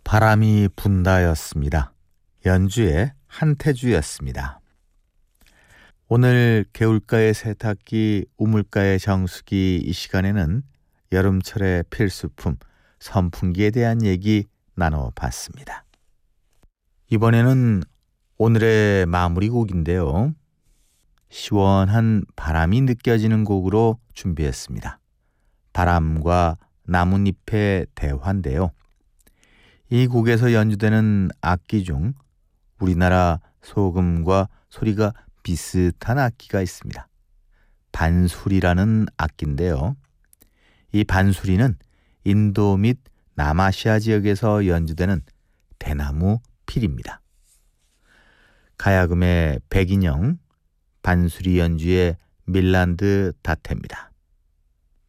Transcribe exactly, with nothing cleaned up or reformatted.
바람이 분다였습니다. 연주의 한태주였습니다. 오늘 개울가의 세탁기, 우물가의 정수기 이 시간에는 여름철의 필수품 선풍기에 대한 얘기 나눠봤습니다. 이번에는 오늘의 마무리 곡인데요. 시원한 바람이 느껴지는 곡으로 준비했습니다. 바람과 나뭇잎의 대화인데요. 이 곡에서 연주되는 악기 중 우리나라 소금과 소리가 비슷한 악기가 있습니다. 반수리라는 악기인데요. 이 반수리는 인도 및 남아시아 지역에서 연주되는 대나무 필입니다. 가야금의 백인영, 반수리 연주의 밀란드 다테입니다.